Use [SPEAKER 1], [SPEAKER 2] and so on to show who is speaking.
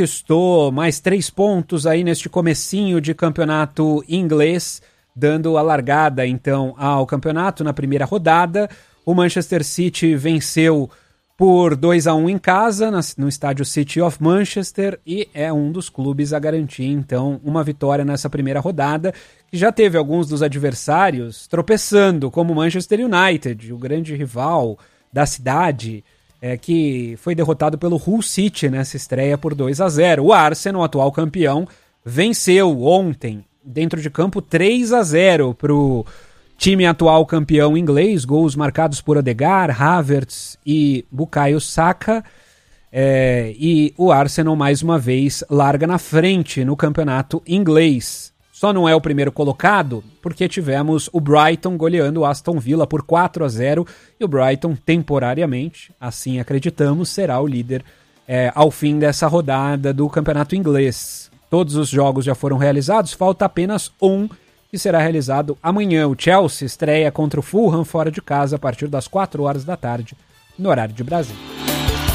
[SPEAKER 1] conquistou mais 3 pontos aí neste comecinho de campeonato inglês, dando a largada então ao campeonato na primeira rodada. O Manchester City venceu por 2-1 em casa, no estádio City of Manchester, e é um dos clubes a garantir, então, uma vitória nessa primeira rodada, que já teve alguns dos adversários tropeçando, como o Manchester United, o grande rival da cidade, que foi derrotado pelo Hull City nessa estreia por 2-0. O Arsenal, atual campeão, venceu ontem, dentro de campo, 3-0 para o time atual campeão inglês, gols marcados por Odegaard, Havertz e Bukayo Saka. E o Arsenal, mais uma vez, larga na frente no campeonato inglês. Só não é o primeiro colocado porque tivemos o Brighton goleando o Aston Villa por 4-0 e o Brighton, temporariamente, assim acreditamos, será o líder ao fim dessa rodada do campeonato inglês. Todos os jogos já foram realizados, falta apenas um, que será realizado amanhã. O Chelsea estreia contra o Fulham fora de casa a partir das 4 horas da tarde, no horário de Brasília.